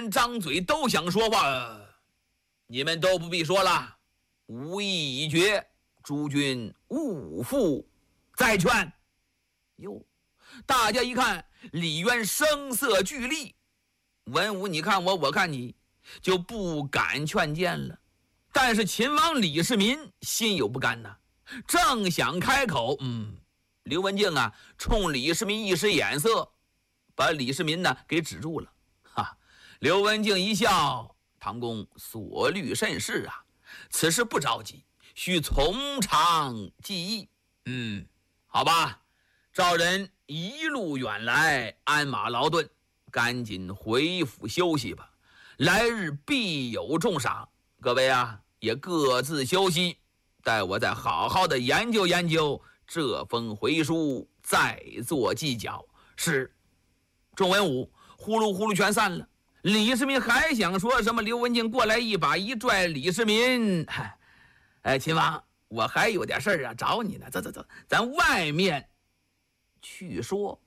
人张嘴都想说话，你们都不必说了，无意已决，诸君勿复再劝。哟，大家一看李渊声色俱厉，文武你看我，我看你，就不敢劝谏了。但是秦王李世民心有不甘呐，正想开口，刘文静啊，冲李世民一使眼色，把李世民呢给止住了。刘文静一笑，唐公所虑甚是啊，此事不着急，需从长计议。好吧，赵人一路远来，鞍马劳顿，赶紧回府休息吧，来日必有重赏。各位啊，也各自休息，待我再好好的研究研究这封回书，再做计较。是。众文武呼噜呼噜全散了。李世民还想说什么，刘文静过来一把一拽李世民，秦王，我还有点事儿啊，找你呢，走，咱外面去说。